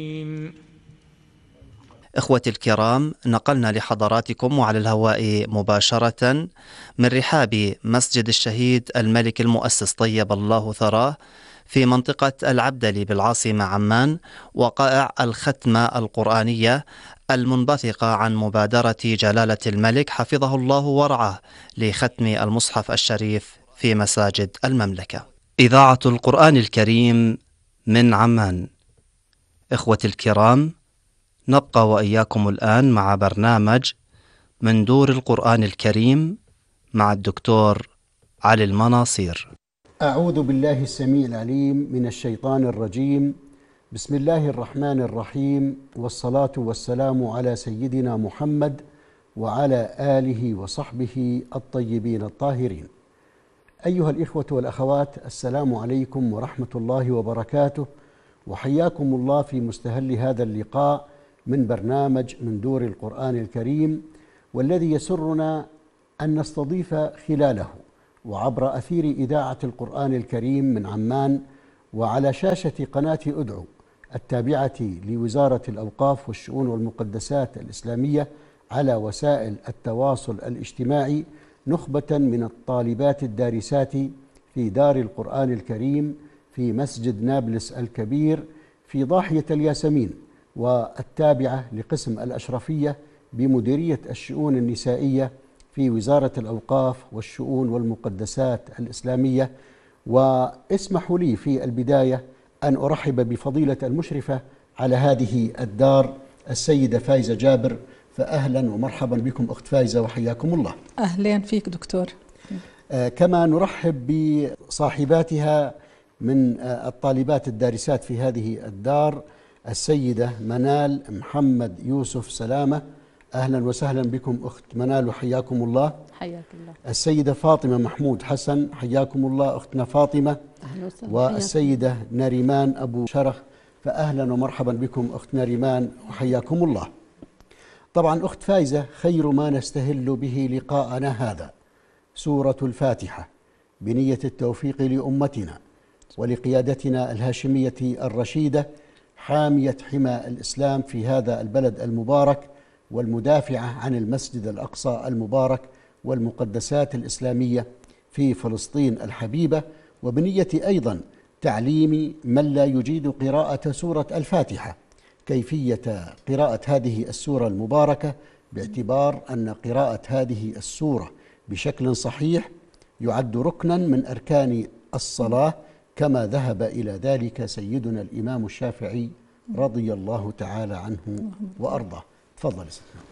إخوتي الكرام، نقلنا لحضراتكم وعلى الهواء مباشرة من رحاب مسجد الشهيد الملك المؤسس طيب الله ثراه في منطقة العبدلي بالعاصمة عمان، وقائع الختمة القرآنية المنبثقة عن مبادرة جلالة الملك حفظه الله ورعاه لختم المصحف الشريف في مساجد المملكة. إذاعة القرآن الكريم من عمان. إخوتي الكرام، نبقى وإياكم الآن مع برنامج من دور القرآن الكريم مع الدكتور علي المناصير. أعوذ بالله السميع العليم من الشيطان الرجيم. بسم الله الرحمن الرحيم، والصلاة والسلام على سيدنا محمد وعلى آله وصحبه الطيبين الطاهرين. أيها الإخوة والأخوات، السلام عليكم ورحمة الله وبركاته، وحياكم الله في مستهل هذا اللقاء من برنامج من دور القرآن الكريم، والذي يسرنا أن نستضيف خلاله وعبر أثير إذاعة القرآن الكريم من عمان وعلى شاشة قناة أدعو التابعة لوزارة الأوقاف والشؤون والمقدسات الإسلامية على وسائل التواصل الاجتماعي نخبة من الطالبات الدارسات في دار القرآن الكريم في مسجد نابلس الكبير في ضاحية الياسمين، والتابعة لقسم الأشرفية بمديرية الشؤون النسائية في وزارة الأوقاف والشؤون والمقدسات الإسلامية. واسمحوا لي في البداية أن أرحب بفضيلة المشرفة على هذه الدار السيدة فايزة جابر، فأهلا ومرحبا بكم أخت فايزة وحياكم الله. أهلين فيك دكتور. كما نرحب بصاحباتها من الطالبات الدارسات في هذه الدار السيدة منال محمد يوسف سلامة، أهلا وسهلا بكم أخت منال وحياكم الله. حياك الله. السيدة فاطمة محمود حسن، حياكم الله أختنا فاطمة. أهلا وسهلا. والسيدة ناريمان أبو شرخ، فأهلا ومرحبا بكم أخت ناريمان وحياكم الله. طبعا أخت فايزة، خير ما نستهل به لقاءنا هذا سورة الفاتحة بنية التوفيق لأمتنا ولقيادتنا الهاشمية الرشيدة حامية حمى الإسلام في هذا البلد المبارك، والمدافعة عن المسجد الأقصى المبارك والمقدسات الإسلامية في فلسطين الحبيبة، وبنية أيضا تعليم من لا يجيد قراءة سورة الفاتحة كيفية قراءة هذه السورة المباركة، باعتبار أن قراءة هذه السورة بشكل صحيح يعد ركنا من أركان الصلاة، كما ذهب إلى ذلك سيدنا الإمام الشافعي رضي الله تعالى عنه وأرضاه. تفضل سيدنا.